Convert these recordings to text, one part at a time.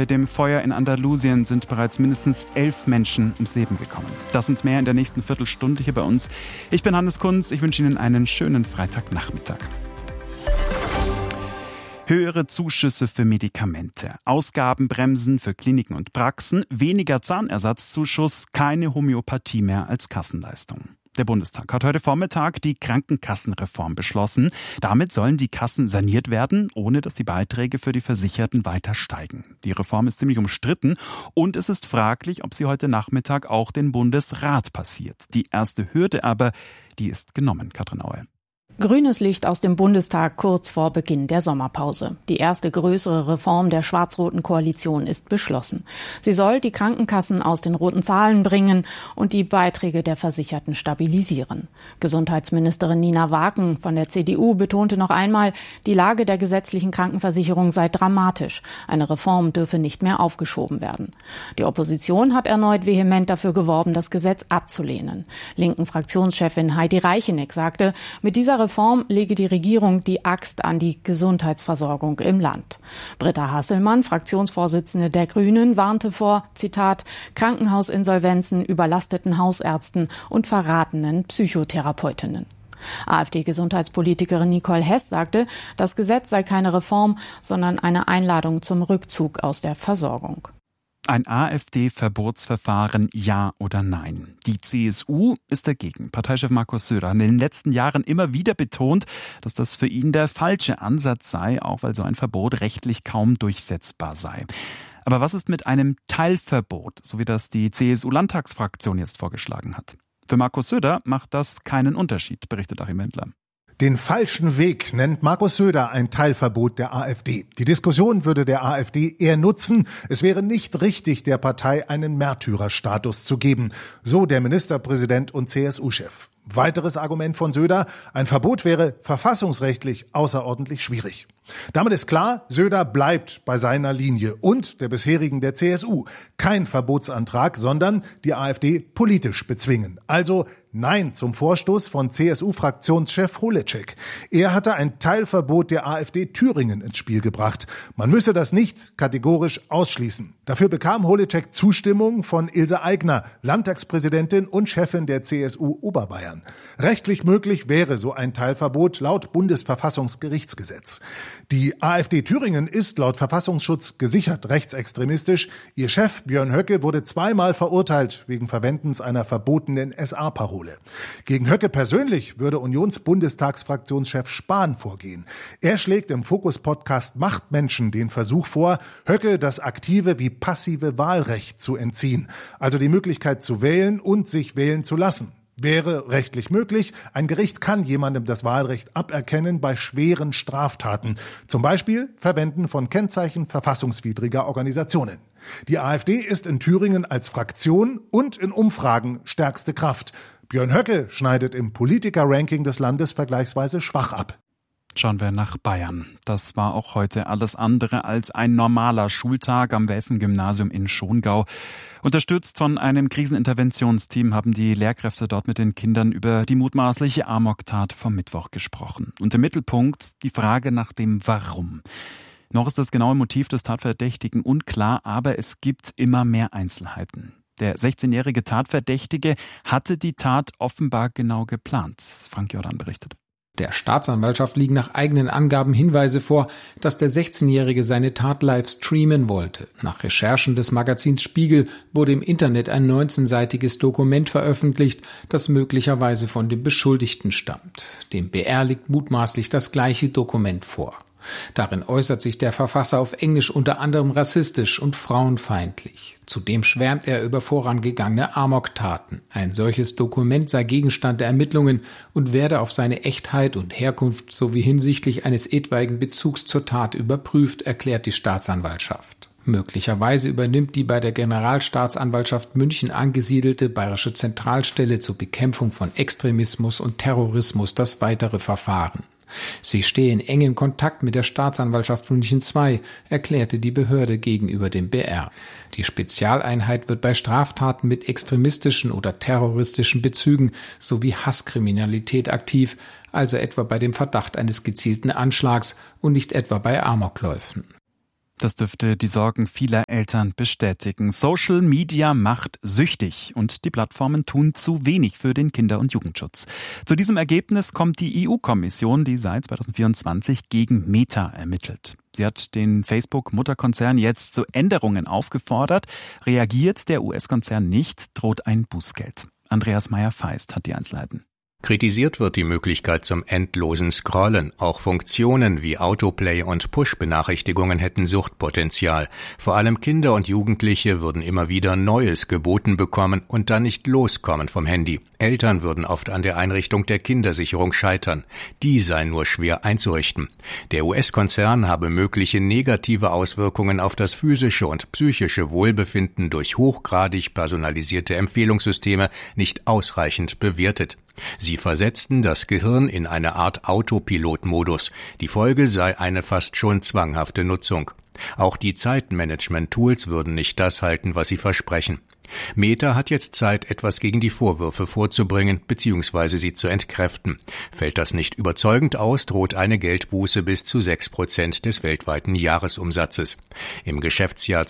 Bei dem Feuer in Andalusien sind bereits mindestens 11 Menschen ums Leben gekommen. Das und mehr in der nächsten Viertelstunde hier bei uns. Ich bin Hannes Kunz, ich wünsche Ihnen einen schönen Freitagnachmittag. Höhere Zuschüsse für Medikamente, Ausgabenbremsen für Kliniken und Praxen, weniger Zahnersatzzuschuss, keine Homöopathie mehr als Kassenleistung. Der Bundestag hat heute Vormittag die Krankenkassenreform beschlossen. Damit sollen die Kassen saniert werden, ohne dass die Beiträge für die Versicherten weiter steigen. Die Reform ist ziemlich umstritten und es ist fraglich, ob sie heute Nachmittag auch den Bundesrat passiert. Die erste Hürde aber, die ist genommen, Katrin Aue. Grünes Licht aus dem Bundestag kurz vor Beginn der Sommerpause. Die erste größere Reform der schwarz-roten Koalition ist beschlossen. Sie soll die Krankenkassen aus den roten Zahlen bringen und die Beiträge der Versicherten stabilisieren. Gesundheitsministerin Nina Waken von der CDU betonte noch einmal, die Lage der gesetzlichen Krankenversicherung sei dramatisch. Eine Reform dürfe nicht mehr aufgeschoben werden. Die Opposition hat erneut vehement dafür geworben, das Gesetz abzulehnen. Linken Fraktionschefin Heidi Reicheneck sagte, mit dieser Reform lege die Regierung die Axt an die Gesundheitsversorgung im Land. Britta Hasselmann, Fraktionsvorsitzende der Grünen, warnte vor, Zitat, Krankenhausinsolvenzen, überlasteten Hausärzten und verratenen Psychotherapeutinnen. AfD-Gesundheitspolitikerin Nicole Hess sagte, das Gesetz sei keine Reform, sondern eine Einladung zum Rückzug aus der Versorgung. Ein AfD-Verbotsverfahren, ja oder nein? Die CSU ist dagegen. Parteichef Markus Söder hat in den letzten Jahren immer wieder betont, dass das für ihn der falsche Ansatz sei, auch weil so ein Verbot rechtlich kaum durchsetzbar sei. Aber was ist mit einem Teilverbot, so wie das die CSU-Landtagsfraktion jetzt vorgeschlagen hat? Für Markus Söder macht das keinen Unterschied, berichtet Achim Wendler. Den falschen Weg nennt Markus Söder ein Teilverbot der AfD. Die Diskussion würde der AfD eher nutzen. Es wäre nicht richtig, der Partei einen Märtyrerstatus zu geben. So der Ministerpräsident und CSU-Chef. Weiteres Argument von Söder, ein Verbot wäre verfassungsrechtlich außerordentlich schwierig. Damit ist klar, Söder bleibt bei seiner Linie und der bisherigen der CSU. Kein Verbotsantrag, sondern die AfD politisch bezwingen. Also Nein zum Vorstoß von CSU-Fraktionschef Holecek. Er hatte ein Teilverbot der AfD Thüringen ins Spiel gebracht. Man müsse das nicht kategorisch ausschließen. Dafür bekam Holecek Zustimmung von Ilse Aigner, Landtagspräsidentin und Chefin der CSU Oberbayern. Rechtlich möglich wäre so ein Teilverbot laut Bundesverfassungsgerichtsgesetz. Die AfD Thüringen ist laut Verfassungsschutz gesichert rechtsextremistisch. Ihr Chef Björn Höcke wurde zweimal verurteilt wegen Verwendens einer verbotenen SA-Parole. Gegen Höcke persönlich würde Unionsbundestagsfraktionschef Spahn vorgehen. Er schlägt im Fokus-Podcast Machtmenschen den Versuch vor, Höcke das aktive wie passive Wahlrecht zu entziehen. Also die Möglichkeit zu wählen und sich wählen zu lassen. Wäre rechtlich möglich, ein Gericht kann jemandem das Wahlrecht aberkennen bei schweren Straftaten, zum Beispiel Verwenden von Kennzeichen verfassungswidriger Organisationen. Die AfD ist in Thüringen als Fraktion und in Umfragen stärkste Kraft. Björn Höcke schneidet im Politiker-Ranking des Landes vergleichsweise schwach ab. Schauen wir nach Bayern. Das war auch heute alles andere als ein normaler Schultag am Welfen-Gymnasium in Schongau. Unterstützt von einem Kriseninterventionsteam haben die Lehrkräfte dort mit den Kindern über die mutmaßliche Amoktat vom Mittwoch gesprochen. Und im Mittelpunkt die Frage nach dem Warum. Noch ist das genaue Motiv des Tatverdächtigen unklar, aber es gibt immer mehr Einzelheiten. Der 16-jährige Tatverdächtige hatte die Tat offenbar genau geplant. Frank Jordan berichtet. Der Staatsanwaltschaft liegen nach eigenen Angaben Hinweise vor, dass der 16-Jährige seine Tat live streamen wollte. Nach Recherchen des Magazins Spiegel wurde im Internet ein 19-seitiges Dokument veröffentlicht, das möglicherweise von dem Beschuldigten stammt. Dem BR liegt mutmaßlich das gleiche Dokument vor. Darin äußert sich der Verfasser auf Englisch unter anderem rassistisch und frauenfeindlich. Zudem schwärmt er über vorangegangene Amoktaten. Ein solches Dokument sei Gegenstand der Ermittlungen und werde auf seine Echtheit und Herkunft sowie hinsichtlich eines etwaigen Bezugs zur Tat überprüft, erklärt die Staatsanwaltschaft. Möglicherweise übernimmt die bei der Generalstaatsanwaltschaft München angesiedelte Bayerische Zentralstelle zur Bekämpfung von Extremismus und Terrorismus das weitere Verfahren. Sie stehe in engem Kontakt mit der Staatsanwaltschaft München II, erklärte die Behörde gegenüber dem BR. Die Spezialeinheit wird bei Straftaten mit extremistischen oder terroristischen Bezügen sowie Hasskriminalität aktiv, also etwa bei dem Verdacht eines gezielten Anschlags und nicht etwa bei Amokläufen. Das dürfte die Sorgen vieler Eltern bestätigen. Social Media macht süchtig und die Plattformen tun zu wenig für den Kinder- und Jugendschutz. Zu diesem Ergebnis kommt die EU-Kommission, die seit 2024 gegen Meta ermittelt. Sie hat den Facebook-Mutterkonzern jetzt zu Änderungen aufgefordert. Reagiert der US-Konzern nicht, droht ein Bußgeld. Andreas Meyer-Feist hat die Einzelheiten. Kritisiert wird die Möglichkeit zum endlosen Scrollen. Auch Funktionen wie Autoplay und Push-Benachrichtigungen hätten Suchtpotenzial. Vor allem Kinder und Jugendliche würden immer wieder Neues geboten bekommen und dann nicht loskommen vom Handy. Eltern würden oft an der Einrichtung der Kindersicherung scheitern. Die sei nur schwer einzurichten. Der US-Konzern habe mögliche negative Auswirkungen auf das physische und psychische Wohlbefinden durch hochgradig personalisierte Empfehlungssysteme nicht ausreichend bewertet. Sie versetzten das Gehirn in eine Art Autopilot-Modus. Die Folge sei eine fast schon zwanghafte Nutzung. Auch die Zeitmanagement-Tools würden nicht das halten, was sie versprechen. Meta hat jetzt Zeit, etwas gegen die Vorwürfe vorzubringen bzw. sie zu entkräften. Fällt das nicht überzeugend aus, droht eine Geldbuße bis zu 6% des weltweiten Jahresumsatzes. Im Geschäftsjahr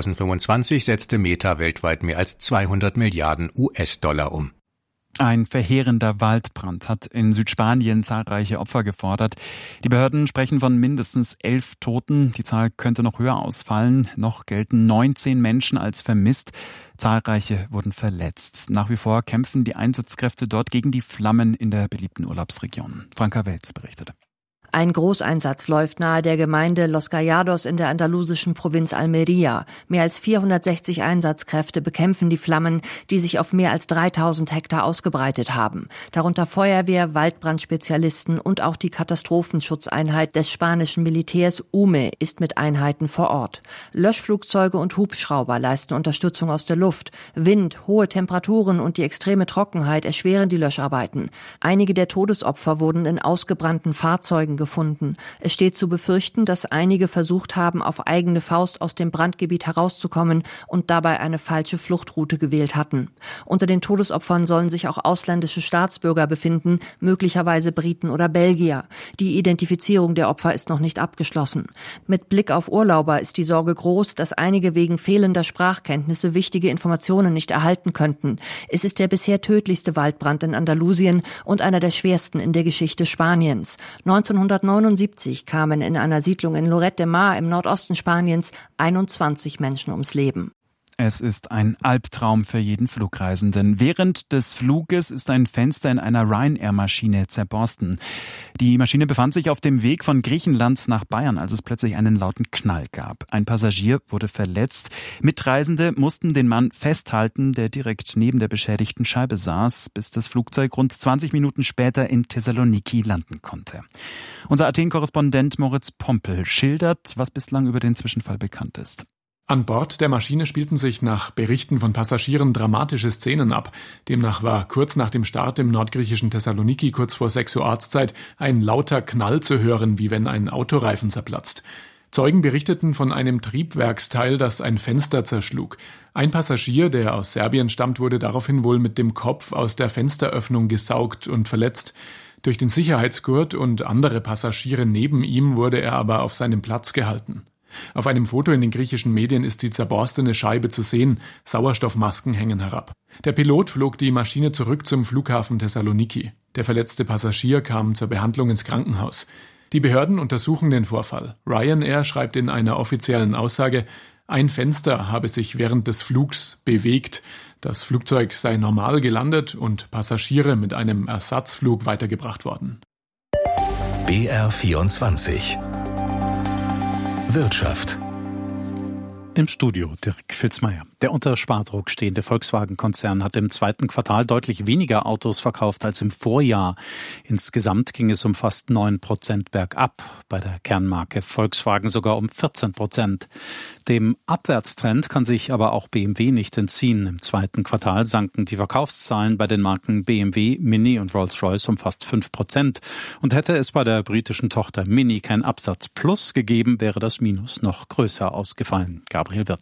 2025 setzte Meta weltweit mehr als 200 Milliarden US-Dollar um. Ein verheerender Waldbrand hat in Südspanien zahlreiche Opfer gefordert. Die Behörden sprechen von mindestens 11 Toten. Die Zahl könnte noch höher ausfallen. Noch gelten 19 Menschen als vermisst. Zahlreiche wurden verletzt. Nach wie vor kämpfen die Einsatzkräfte dort gegen die Flammen in der beliebten Urlaubsregion. Franka Welz berichtete. Ein Großeinsatz läuft nahe der Gemeinde Los Callados in der andalusischen Provinz Almería. Mehr als 460 Einsatzkräfte bekämpfen die Flammen, die sich auf mehr als 3000 Hektar ausgebreitet haben. Darunter Feuerwehr, Waldbrandspezialisten und auch die Katastrophenschutzeinheit des spanischen Militärs UME ist mit Einheiten vor Ort. Löschflugzeuge und Hubschrauber leisten Unterstützung aus der Luft. Wind, hohe Temperaturen und die extreme Trockenheit erschweren die Löscharbeiten. Einige der Todesopfer wurden in ausgebrannten Fahrzeugen gefunden. Es steht zu befürchten, dass einige versucht haben, auf eigene Faust aus dem Brandgebiet herauszukommen und dabei eine falsche Fluchtroute gewählt hatten. Unter den Todesopfern sollen sich auch ausländische Staatsbürger befinden, möglicherweise Briten oder Belgier. Die Identifizierung der Opfer ist noch nicht abgeschlossen. Mit Blick auf Urlauber ist die Sorge groß, dass einige wegen fehlender Sprachkenntnisse wichtige Informationen nicht erhalten könnten. Es ist der bisher tödlichste Waldbrand in Andalusien und einer der schwersten in der Geschichte Spaniens. 1979 kamen in einer Siedlung in Lloret de Mar im Nordosten Spaniens 21 Menschen ums Leben. Es ist ein Albtraum für jeden Flugreisenden. Während des Fluges ist ein Fenster in einer Ryanair-Maschine zerborsten. Die Maschine befand sich auf dem Weg von Griechenland nach Bayern, als es plötzlich einen lauten Knall gab. Ein Passagier wurde verletzt. Mitreisende mussten den Mann festhalten, der direkt neben der beschädigten Scheibe saß, bis das Flugzeug rund 20 Minuten später in Thessaloniki landen konnte. Unser Athen-Korrespondent Moritz Pompel schildert, was bislang über den Zwischenfall bekannt ist. An Bord der Maschine spielten sich nach Berichten von Passagieren dramatische Szenen ab. Demnach war kurz nach dem Start im nordgriechischen Thessaloniki kurz vor 6 Uhr Ortszeit ein lauter Knall zu hören, wie wenn ein Autoreifen zerplatzt. Zeugen berichteten von einem Triebwerksteil, das ein Fenster zerschlug. Ein Passagier, der aus Serbien stammt, wurde daraufhin wohl mit dem Kopf aus der Fensteröffnung gesaugt und verletzt. Durch den Sicherheitsgurt und andere Passagiere neben ihm wurde er aber auf seinem Platz gehalten. Auf einem Foto in den griechischen Medien ist die zerborstene Scheibe zu sehen, Sauerstoffmasken hängen herab. Der Pilot flog die Maschine zurück zum Flughafen Thessaloniki. Der verletzte Passagier kam zur Behandlung ins Krankenhaus. Die Behörden untersuchen den Vorfall. Ryanair schreibt in einer offiziellen Aussage, ein Fenster habe sich während des Flugs bewegt. Das Flugzeug sei normal gelandet und Passagiere mit einem Ersatzflug weitergebracht worden. BR24 Wirtschaft. Im Studio Dirk Filzmeier. Der unter Spardruck stehende Volkswagen-Konzern hat im zweiten Quartal deutlich weniger Autos verkauft als im Vorjahr. Insgesamt ging es um fast 9% bergab, bei der Kernmarke Volkswagen sogar um 14%. Dem Abwärtstrend kann sich aber auch BMW nicht entziehen. Im zweiten Quartal sanken die Verkaufszahlen bei den Marken BMW, Mini und Rolls-Royce um fast 5%. Und hätte es bei der britischen Tochter Mini kein Absatzplus gegeben, wäre das Minus noch größer ausgefallen. Gabriel Wirth.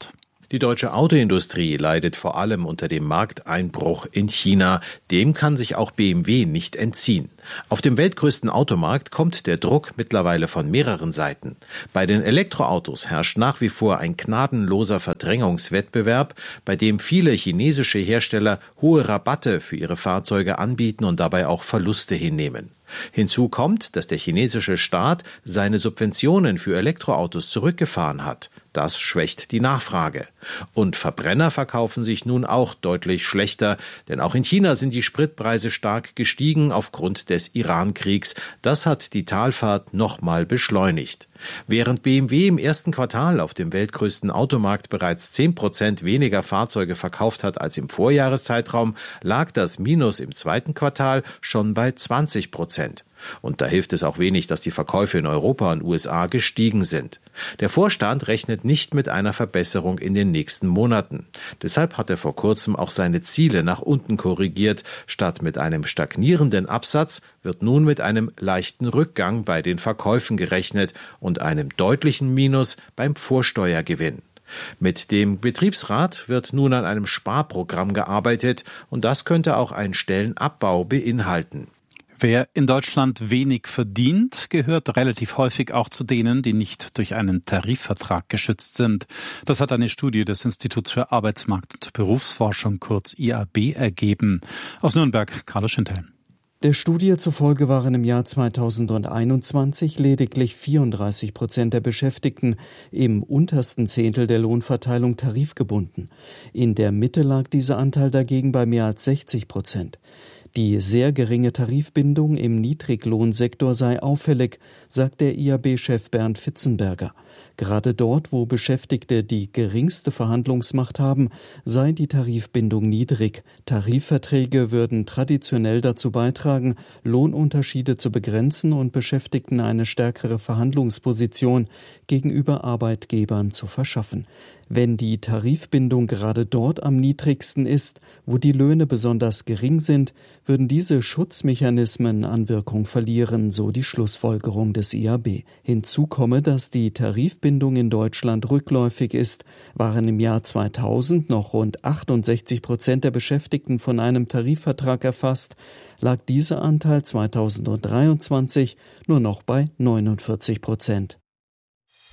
Die deutsche Autoindustrie leidet vor allem unter dem Markteinbruch in China. Dem kann sich auch BMW nicht entziehen. Auf dem weltgrößten Automarkt kommt der Druck mittlerweile von mehreren Seiten. Bei den Elektroautos herrscht nach wie vor ein gnadenloser Verdrängungswettbewerb, bei dem viele chinesische Hersteller hohe Rabatte für ihre Fahrzeuge anbieten und dabei auch Verluste hinnehmen. Hinzu kommt, dass der chinesische Staat seine Subventionen für Elektroautos zurückgefahren hat. Das schwächt die Nachfrage. Und Verbrenner verkaufen sich nun auch deutlich schlechter, denn auch in China sind die Spritpreise stark gestiegen aufgrund des Iran-Kriegs. Das hat die Talfahrt nochmal beschleunigt. Während BMW im ersten Quartal auf dem weltgrößten Automarkt bereits 10% weniger Fahrzeuge verkauft hat als im Vorjahreszeitraum, lag das Minus im zweiten Quartal schon bei 20%. Und da hilft es auch wenig, dass die Verkäufe in Europa und USA gestiegen sind. Der Vorstand rechnet nicht mit einer Verbesserung in den nächsten Monaten. Deshalb hat er vor kurzem auch seine Ziele nach unten korrigiert. Statt mit einem stagnierenden Absatz wird nun mit einem leichten Rückgang bei den Verkäufen gerechnet und einem deutlichen Minus beim Vorsteuergewinn. Mit dem Betriebsrat wird nun an einem Sparprogramm gearbeitet und das könnte auch einen Stellenabbau beinhalten. Wer in Deutschland wenig verdient, gehört relativ häufig auch zu denen, die nicht durch einen Tarifvertrag geschützt sind. Das hat eine Studie des Instituts für Arbeitsmarkt- und Berufsforschung, kurz IAB, ergeben. Aus Nürnberg, Carlo Schintel. Der Studie zufolge waren im Jahr 2021 lediglich 34% der Beschäftigten im untersten Zehntel der Lohnverteilung tarifgebunden. In der Mitte lag dieser Anteil dagegen bei mehr als 60%. Die sehr geringe Tarifbindung im Niedriglohnsektor sei auffällig, sagt der IAB-Chef Bernd Fitzenberger. Gerade dort, wo Beschäftigte die geringste Verhandlungsmacht haben, sei die Tarifbindung niedrig. Tarifverträge würden traditionell dazu beitragen, Lohnunterschiede zu begrenzen und Beschäftigten eine stärkere Verhandlungsposition gegenüber Arbeitgebern zu verschaffen. Wenn die Tarifbindung gerade dort am niedrigsten ist, wo die Löhne besonders gering sind, würden diese Schutzmechanismen an Wirkung verlieren, so die Schlussfolgerung des IAB. Hinzu komme, dass die Tarifbindung in Deutschland rückläufig ist. Waren im Jahr 2000 noch rund 68% der Beschäftigten von einem Tarifvertrag erfasst, lag dieser Anteil 2023 nur noch bei 49%.